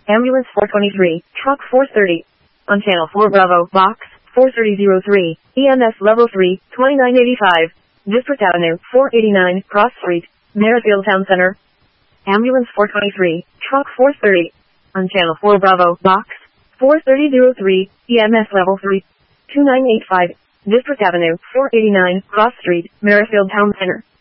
Ambulance 423, Truck 430. On Channel 4 Bravo, Box 43003, EMS Level 3, 2985. District Avenue, 489, Cross Street, Merrifield Town Center. Ambulance 423, Truck 430. On Channel 4 Bravo, Box 43003, EMS Level 3, 2985. District Avenue, 489, Cross Street, Merrifield Town Center.